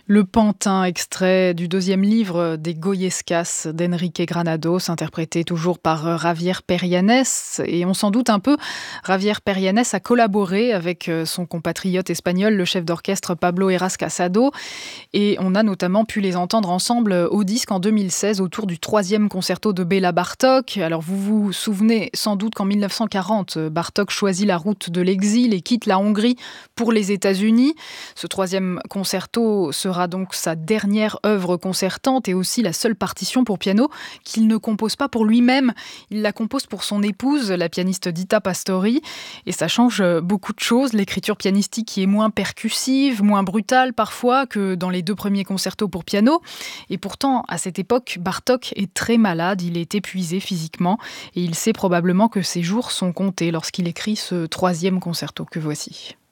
Le Pantin, extrait du deuxième livre des Goyescas d'Enrique Granados, interprété toujours par Javier Perianes. Et on s'en doute un peu, Javier Perianes a collaboré avec son compatriote espagnol, le chef d'orchestre Pablo Heras Casado. Et on a notamment pu les entendre ensemble au disque en 2016 autour du troisième concerto de Béla Bartók. Alors vous vous souvenez sans doute qu'en 1940, Bartók choisit la route de l'exil et quitte la Hongrie pour les États-Unis. Ce troisième concerto sera donc sa dernière œuvre concertante et aussi la seule partition pour piano qu'il ne compose pas pour lui-même. Il la compose pour son épouse, la pianiste Dita Pastori. Et ça change beaucoup de choses. L'écriture pianistique qui est moins percussive, moins brutale parfois que dans les deux premiers concertos pour piano. Et pourtant, à cette époque, Bartók est très malade, il est épuisé physiquement et il sait probablement que ses jours sont comptés lorsqu'il écrit ce troisième concerto que voici.